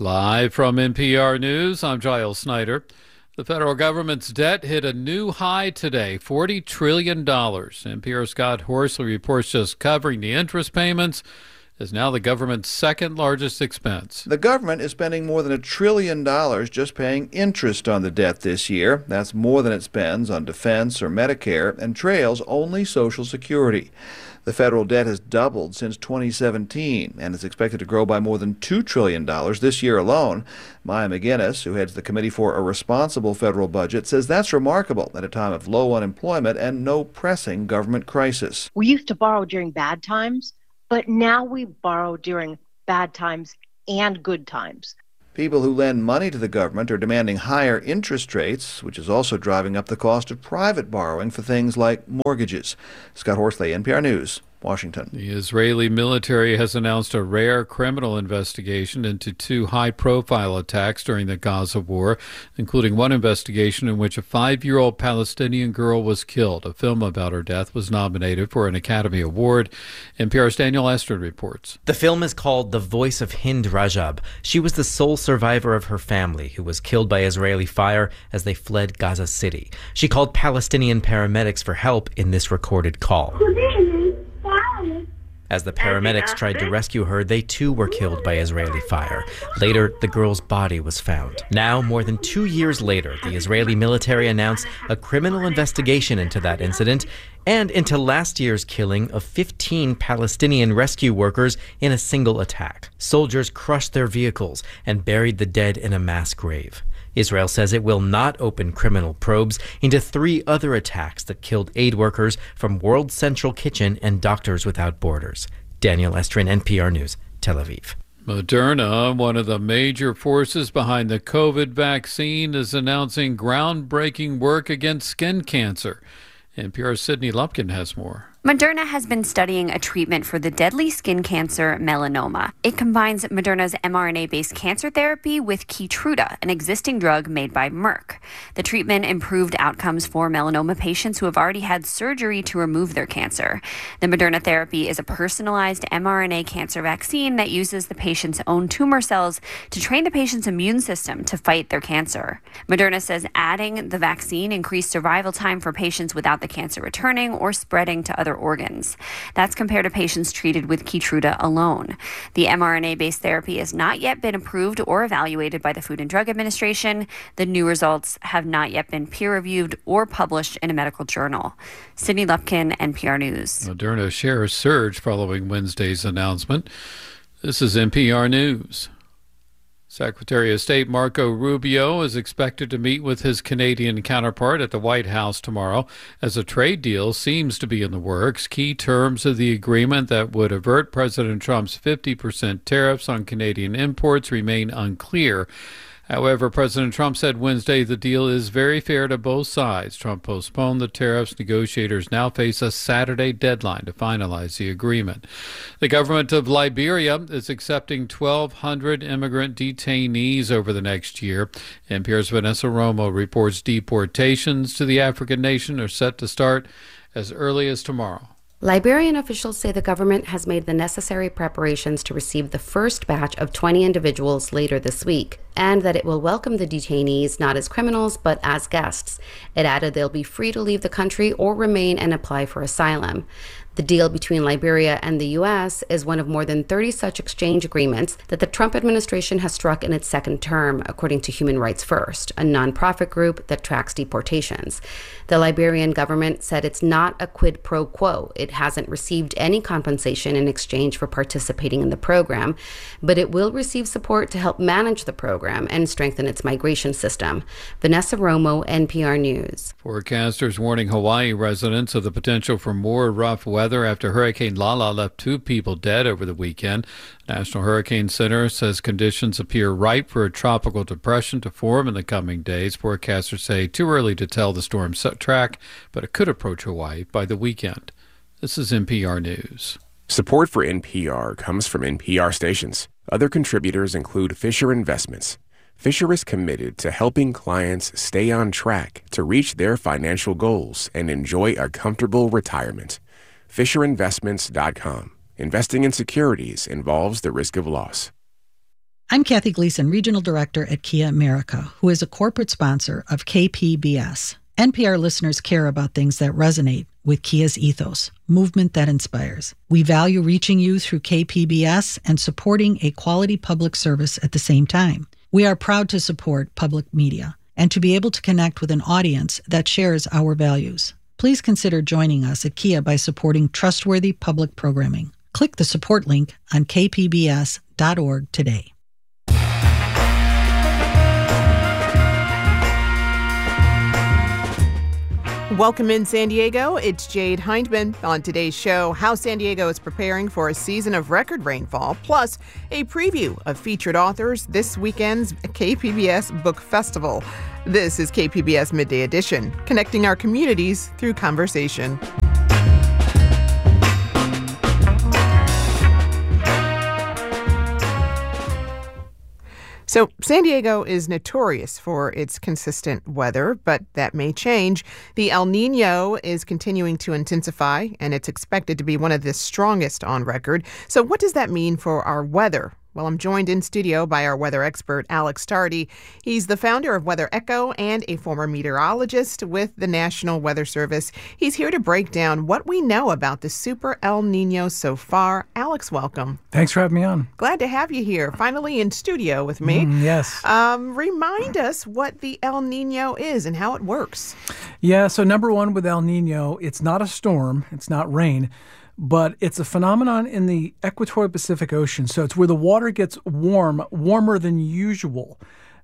Live from NPR News, I'm Giles Snyder. The federal government's debt hit a new high today, $40 trillion. NPR's Scott Horsley reports just covering the interest payments is now the government's second largest expense. The government is spending more than $1 trillion just paying interest on the debt this year. That's more than it spends on defense or Medicare and trails only Social Security. The federal debt has doubled since 2017 and is expected to grow by more than $2 trillion this year alone. Maya McGinnis, who heads the Committee for a Responsible Federal Budget, says that's remarkable at a time of low unemployment and no pressing government crisis. We used to borrow during bad times, but now we borrow during bad times and good times. People who lend money to the government are demanding higher interest rates, which is also driving up the cost of private borrowing for things like mortgages. Scott Horsley, NPR News, Washington. The Israeli military has announced a rare criminal investigation into two high-profile attacks during the Gaza war, including one investigation in which a 5-year-old Palestinian girl was killed. A film about her death was nominated for an Academy Award. NPR's Daniel Estrin reports. The film is called The Voice of Hind Rajab. She was the sole survivor of her family who was killed by Israeli fire as they fled Gaza City. She called Palestinian paramedics for help in this recorded call. As the paramedics tried to rescue her, they too were killed by Israeli fire. Later, the girl's body was found. Now, more than 2 years later, the Israeli military announced a criminal investigation into that incident and into last year's killing of 15 Palestinian rescue workers in a single attack. Soldiers crushed their vehicles and buried the dead in a mass grave. Israel says it will not open criminal probes into 3 other attacks that killed aid workers from World Central Kitchen and Doctors Without Borders. Daniel Estrin, NPR News, Tel Aviv. Moderna, one of the major forces behind the COVID vaccine, is announcing groundbreaking work against skin cancer. NPR's Sydney Lupkin has more. Moderna has been studying a treatment for the deadly skin cancer melanoma. It combines Moderna's mRNA-based cancer therapy with Keytruda, an existing drug made by Merck. The treatment improved outcomes for melanoma patients who have already had surgery to remove their cancer. The Moderna therapy is a personalized mRNA cancer vaccine that uses the patient's own tumor cells to train the patient's immune system to fight their cancer. Moderna says adding the vaccine increased survival time for patients without the cancer returning or spreading to other organs. That's compared to patients treated with Keytruda alone. The mRNA-based therapy has not yet been approved or evaluated by the Food and Drug Administration. The new results have not yet been peer-reviewed or published in a medical journal. Sydney Lupkin, NPR News. Moderna shares surged following Wednesday's announcement. This is NPR News. Secretary of State Marco Rubio is expected to meet with his Canadian counterpart at the White House tomorrow as a trade deal seems to be in the works. Key terms of the agreement that would avert President Trump's 50% tariffs on Canadian imports remain unclear. However, President Trump said Wednesday the deal is very fair to both sides. Trump postponed the tariffs. Negotiators now face a Saturday deadline to finalize the agreement. The government of Liberia is accepting 1,200 immigrant detainees over the next year. NPR's Vanessa Romo reports deportations to the African nation are set to start as early as tomorrow. Liberian officials say the government has made the necessary preparations to receive the first batch of 20 individuals later this week, and that it will welcome the detainees not as criminals but as guests. It added they'll be free to leave the country or remain and apply for asylum. The deal between Liberia and the U.S. is one of more than 30 such exchange agreements that the Trump administration has struck in its second term, according to Human Rights First, a nonprofit group that tracks deportations. The Liberian government said it's not a quid pro quo. It hasn't received any compensation in exchange for participating in the program, but it will receive support to help manage the program and strengthen its migration system. Vanessa Romo, NPR News. Forecasters warning Hawaii residents of the potential for more rough weather after Hurricane Lala left 2 people dead over the weekend. National Hurricane Center says conditions appear ripe for a tropical depression to form in the coming days. Forecasters say too early to tell the storm's track, but it could approach Hawaii by the weekend. This is NPR News. Support for NPR comes from NPR stations. Other contributors include Fisher Investments. Fisher is committed to helping clients stay on track to reach their financial goals and enjoy a comfortable retirement. FisherInvestments.com. Investing in securities involves the risk of loss. I'm Kathy Gleason, Regional Director at Kia America, who is a corporate sponsor of KPBS. NPR listeners care about things that resonate with Kia's ethos, movement that inspires. We value reaching you through KPBS and supporting a quality public service at the same time. We are proud to support public media and to be able to connect with an audience that shares our values. Please consider joining us at Kia by supporting trustworthy public programming. Click the support link on kpbs.org today. Welcome in San Diego. It's Jade Hindman. On today's show, how San Diego is preparing for a season of record rainfall, plus a preview of featured authors this weekend's KPBS Book Festival. This is KPBS Midday Edition, connecting our communities through conversation. So San Diego is notorious for its consistent weather, but that may change. The El Nino is continuing to intensify, and it's expected to be one of the strongest on record. So what does that mean for our weather? Well, I'm joined in studio by our weather expert, Alex Tardy. He's the founder of Weather Echo and a former meteorologist with the National Weather Service. He's here to break down what we know about the Super El Nino so far. Alex, welcome. Thanks for having me on. Glad to have you here, finally in studio with me. Yes. Remind us what the El Nino is and how it works. Yeah, so number one with El Nino, it's not a storm, it's not rain, but it's a phenomenon in the equatorial Pacific Ocean. So it's where the water gets warmer than usual.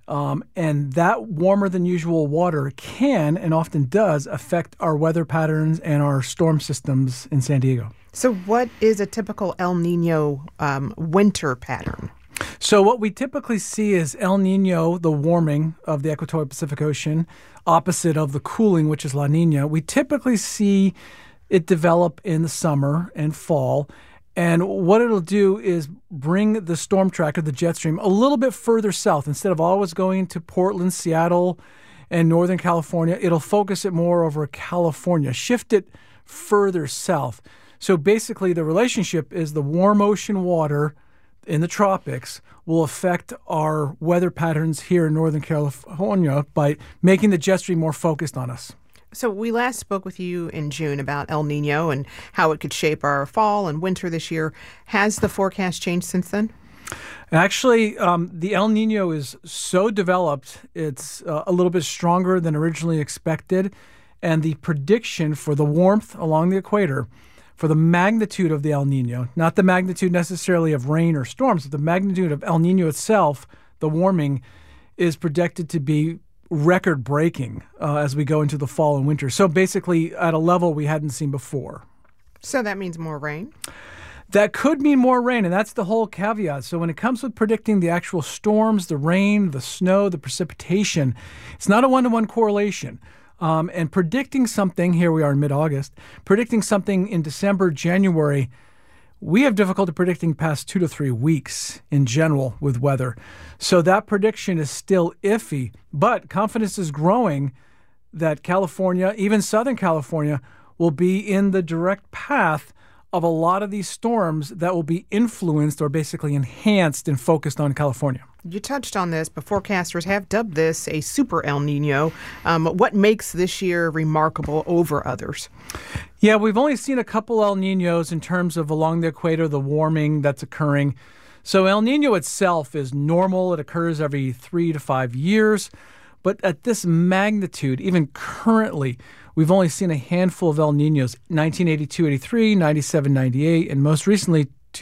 And that warmer than usual water can and often does affect our weather patterns and our storm systems in San Diego. So what is a typical El Nino winter pattern? So what we typically see is El Nino, the warming of the equatorial Pacific Ocean, opposite of the cooling, which is La Nina. We typically see it develop in the summer and fall. And what it'll do is bring the storm track or the jet stream a little bit further south. Instead of always going to Portland, Seattle, and Northern California, it'll focus it more over California, shift it further south. So basically the relationship is the warm ocean water in the tropics will affect our weather patterns here in Northern California by making the jet stream more focused on us. So we last spoke with you in June about El Nino and how it could shape our fall and winter this year. Has the forecast changed since then? Actually, the El Nino is so developed, it's a little bit stronger than originally expected. And the prediction for the warmth along the equator, for the magnitude of the El Nino, not the magnitude necessarily of rain or storms, but the magnitude of El Nino itself, the warming, is projected to be record-breaking as we go into the fall and winter. So basically at a level we hadn't seen before. So that means more rain? That could mean more rain, and that's the whole caveat. So when it comes with predicting the actual storms, the rain, the snow, the precipitation, it's not a one-to-one correlation. And predicting something, here we are in mid-August, predicting something in December, January, we have difficulty predicting past 2 to 3 weeks in general with weather. So that prediction is still iffy, but confidence is growing that California, even Southern California, will be in the direct path of a lot of these storms that will be influenced or basically enhanced and focused on California. You touched on this, but forecasters have dubbed this a super El Nino. What makes this year remarkable over others? Yeah, we've only seen a couple El Ninos in terms of along the equator, the warming that's occurring. So El Nino itself is normal. It occurs every 3 to 5 years. But at this magnitude, even currently, we've only seen a handful of El Ninos, 1982-83, 97-98, and most recently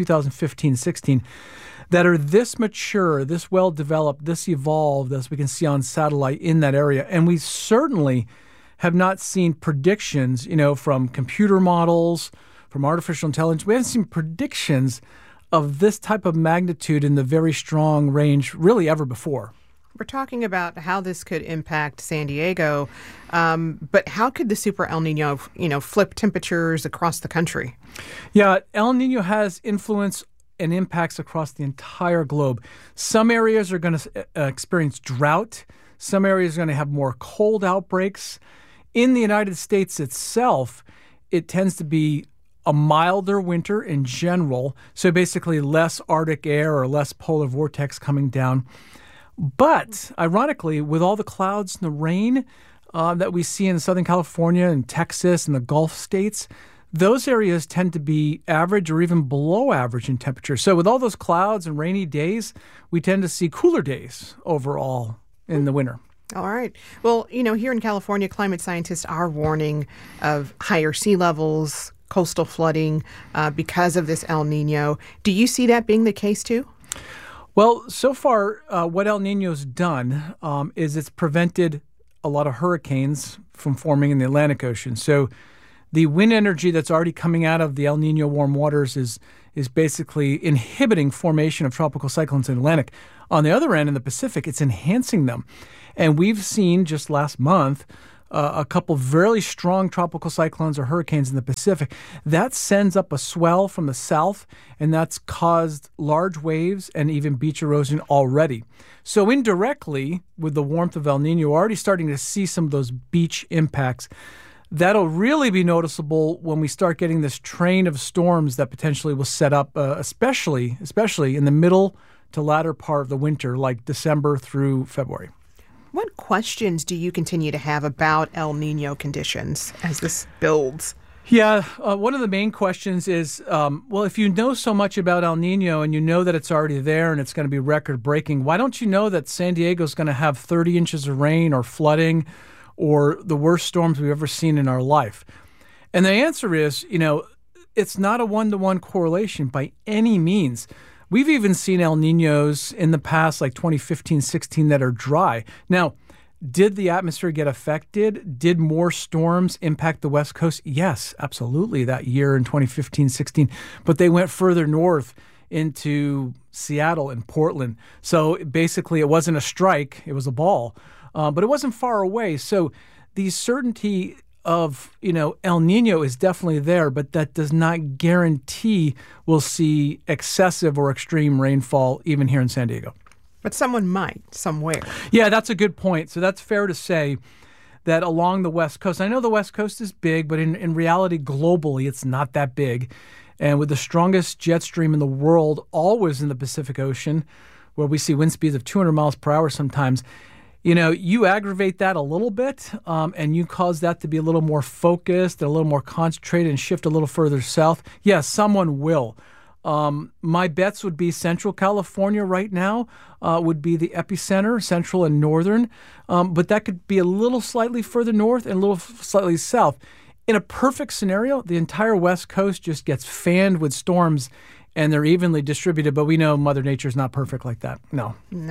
2015-16. That are this mature, this well-developed, this evolved, as we can see on satellite in that area. And we certainly have not seen predictions, from computer models, from artificial intelligence. We haven't seen predictions of this type of magnitude in the very strong range really ever before. We're talking about how this could impact San Diego, but how could the super El Nino, flip temperatures across the country? Yeah, El Nino has influence and impacts across the entire globe. Some areas are going to experience drought. Some areas are going to have more cold outbreaks. In the United States itself, it tends to be a milder winter in general, so basically less Arctic air or less polar vortex coming down. But ironically, with all the clouds and the rain that we see in Southern California and Texas and the Gulf states, those areas tend to be average or even below average in temperature. So with all those clouds and rainy days, we tend to see cooler days overall in the winter. All right. Well, here in California, climate scientists are warning of higher sea levels, coastal flooding because of this El Nino. Do you see that being the case too? Well, so far, what El Nino's done is it's prevented a lot of hurricanes from forming in the Atlantic Ocean. So the wind energy that's already coming out of the El Nino warm waters is basically inhibiting formation of tropical cyclones in the Atlantic. On the other end, in the Pacific, it's enhancing them. And we've seen just last month a couple very strong tropical cyclones or hurricanes in the Pacific. That sends up a swell from the south, and that's caused large waves and even beach erosion already. So indirectly, with the warmth of El Nino, we're already starting to see some of those beach impacts. That'll really be noticeable when we start getting this train of storms that potentially will set up, especially in the middle to latter part of the winter, like December through February. What questions do you continue to have about El Nino conditions as this builds? Yeah, one of the main questions is, if you know so much about El Nino and you know that it's already there and it's going to be record-breaking, why don't you know that San Diego's going to have 30 inches of rain or flooding or the worst storms we've ever seen in our life? And the answer is, it's not a one-to-one correlation by any means. We've even seen El Ninos in the past, like 2015, 16, that are dry. Now, did the atmosphere get affected? Did more storms impact the West Coast? Yes, absolutely, that year in 2015, 16. But they went further north into Seattle and Portland. So basically, it wasn't a strike. It was a ball. But it wasn't far away. So the certainty of, El Nino is definitely there, but that does not guarantee we'll see excessive or extreme rainfall even here in San Diego. But someone might, somewhere. Yeah, that's a good point. So that's fair to say that along the West Coast, I know the West Coast is big, but in reality, globally, it's not that big. And with the strongest jet stream in the world always in the Pacific Ocean, where we see wind speeds of 200 miles per hour sometimes, you aggravate that a little bit and you cause that to be a little more focused, a little more concentrated and shift a little further south. Yes, someone will. My bets would be Central California right now would be the epicenter, central and northern. But that could be a little slightly further north and a little slightly south. In a perfect scenario, the entire West Coast just gets fanned with storms and they're evenly distributed, but we know Mother Nature is not perfect like that. No.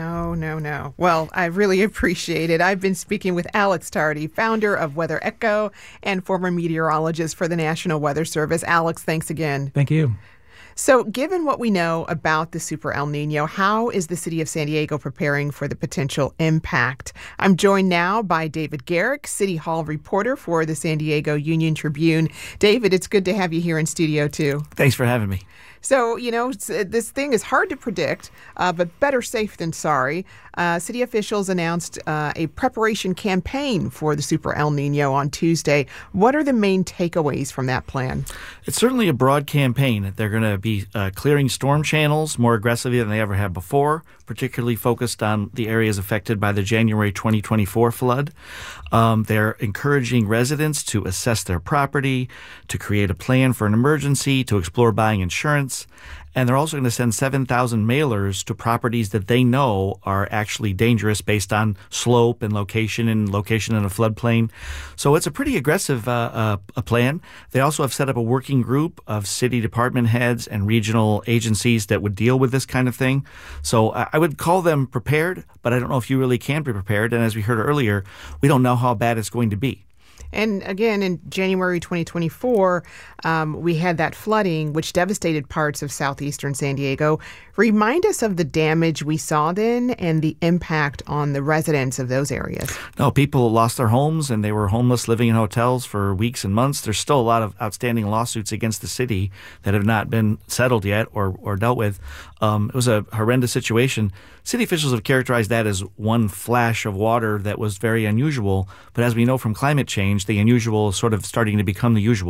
Well, I really appreciate it. I've been speaking with Alex Tardy, founder of Weather Echo and former meteorologist for the National Weather Service. Alex, thanks again. Thank you. So given what we know about the Super El Nino, how is the city of San Diego preparing for the potential impact? I'm joined now by David Garrick, City Hall reporter for the San Diego Union Tribune. David, it's good to have you here in studio, too. Thanks for having me. So, this thing is hard to predict, but better safe than sorry. City officials announced a preparation campaign for the Super El Nino on Tuesday. What are the main takeaways from that plan? It's certainly a broad campaign. They're going to be clearing storm channels more aggressively than they ever have before, particularly focused on the areas affected by the January 2024 flood. They're encouraging residents to assess their property, to create a plan for an emergency, to explore buying insurance. And they're also going to send 7,000 mailers to properties that they know are actually dangerous based on slope and location in a floodplain. So it's a pretty aggressive plan. They also have set up a working group of city department heads and regional agencies that would deal with this kind of thing. So I would call them prepared, but I don't know if you really can be prepared. And as we heard earlier, we don't know how bad it's going to be. And again, in January 2024, we had that flooding, which devastated parts of southeastern San Diego. Remind us of the damage we saw then and the impact on the residents of those areas. No, people lost their homes and they were homeless, living in hotels for weeks and months. There's still a lot of outstanding lawsuits against the city that have not been settled yet or dealt with. It was a horrendous situation. City officials have characterized that as one flash of water that was very unusual. But as we know from climate change, the unusual is sort of starting to become the usual.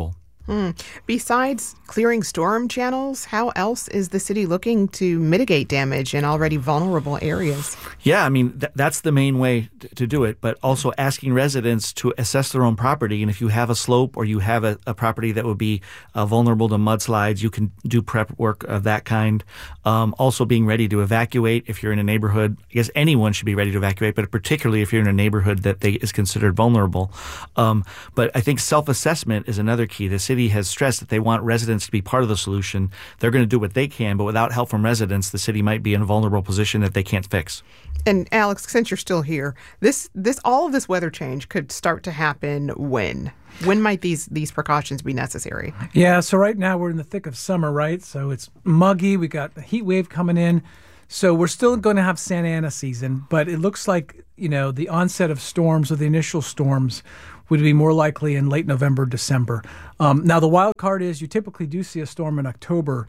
Besides clearing storm channels, how else is the city looking to mitigate damage in already vulnerable areas? Yeah, I mean, that's the main way to do it, but also asking residents to assess their own property. And if you have a slope or you have a property that would be vulnerable to mudslides, you can do prep work of that kind. Also being ready to evacuate if you're in a neighborhood. I guess anyone should be ready to evacuate, but particularly if you're in a neighborhood that is considered vulnerable. But I think self-assessment is another key. The city has stressed that they want residents to be part of the solution. They're going to do what they can, but without help from residents, the city might be in a vulnerable position that they can't fix. And Alex, since you're still here, all of this weather change could start to happen when? When might these precautions be necessary? Yeah, so right now we're in the thick of summer, right? So it's muggy. We got the heat wave coming in. So we're still going to have Santa Ana season, but it looks like, the onset of storms or the initial storms would be more likely in late November, December. Now, the wild card is you typically do see a storm in October,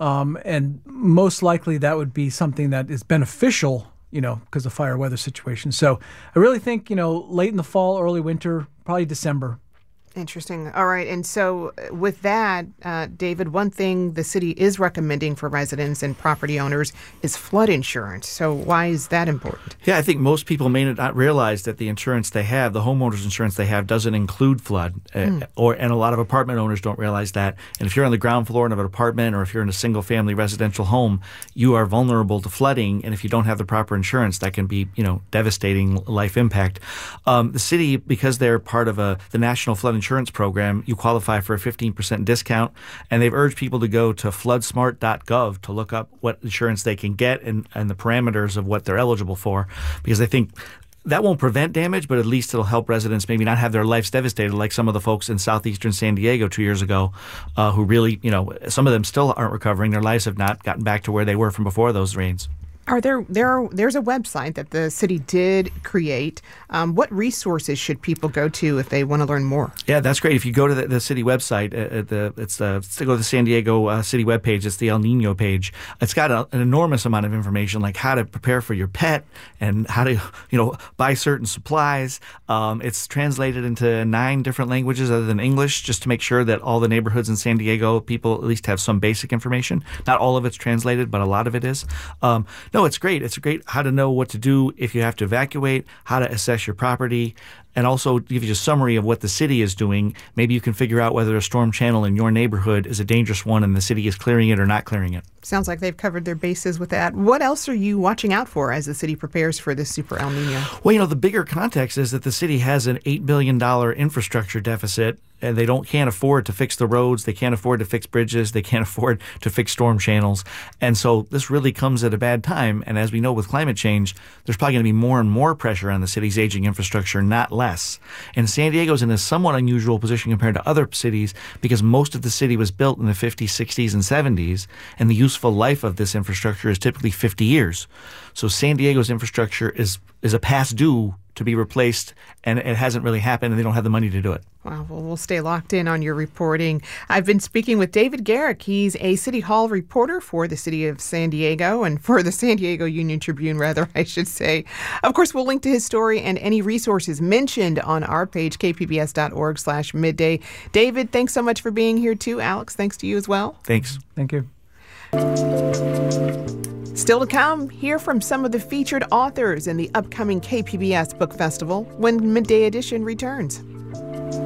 and most likely that would be something that is beneficial, because of fire weather situation. So I really think, late in the fall, early winter, probably December. Interesting. All right. And so with that, David, one thing the city is recommending for residents and property owners is flood insurance. So why is that important? Yeah, I think most people may not realize that the insurance they have, the homeowners insurance they have, doesn't include flood. And a lot of apartment owners don't realize that. And if you're on the ground floor of an apartment or if you're in a single family residential home, you are vulnerable to flooding. And if you don't have the proper insurance, that can be, devastating life impact. The city, because they're part of the National Flood Insurance Program, you qualify for a 15% discount, and they've urged people to go to floodsmart.gov to look up what insurance they can get and the parameters of what they're eligible for, because they think that won't prevent damage, but at least it'll help residents maybe not have their lives devastated like some of the folks in southeastern San Diego 2 years ago who really, some of them still aren't recovering. Their lives have not gotten back to where they were from before those rains. There's a website that the city did create. What resources should people go to if they want to learn more? Yeah, that's great. If you go to the city website, go to the San Diego city webpage. It's the El Nino page. It's got an enormous amount of information, like how to prepare for your pet and how to buy certain supplies. It's translated into 9 different languages other than English, just to make sure that all the neighborhoods in San Diego people at least have some basic information. Not all of it's translated, but a lot of it is. No, it's great. It's great how to know what to do if you have to evacuate, how to assess your property, and also give you a summary of what the city is doing. Maybe you can figure out whether a storm channel in your neighborhood is a dangerous one and the city is clearing it or not clearing it. Sounds like they've covered their bases with that. What else are you watching out for as the city prepares for this super El Nino? Well, the bigger context is that the city has an $8 billion infrastructure deficit, and they can't afford to fix the roads. They can't afford to fix bridges. They can't afford to fix storm channels. And so this really comes at a bad time. And as we know with climate change, there's probably going to be more and more pressure on the city's aging infrastructure, not less. And San Diego's in a somewhat unusual position compared to other cities because most of the city was built in the 50s, 60s, and 70s, and the useful life of this infrastructure is typically 50 years. So San Diego's infrastructure is a past due to be replaced, and it hasn't really happened, and they don't have the money to do it. Wow, well, we'll stay locked in on your reporting. I've been speaking with David Garrick. He's a City Hall reporter for the city of San Diego, and for the San Diego Union-Tribune, rather, I should say. Of course, we'll link to his story and any resources mentioned on our page, kpbs.org/midday. David, thanks so much for being here, too. Alex, thanks to you as well. Thanks. Thank you. Still to come, hear from some of the featured authors in the upcoming KPBS Book Festival when Midday Edition returns.